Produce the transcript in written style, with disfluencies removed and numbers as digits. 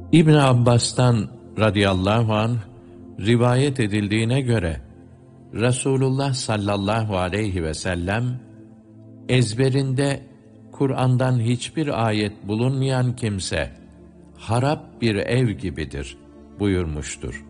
İbn Abbas'tan radıyallahu anh rivayet edildiğine göre Resulullah sallallahu aleyhi ve sellem ezberinde Kur'an'dan hiçbir ayet bulunmayan kimse harap bir ev gibidir buyurmuştur.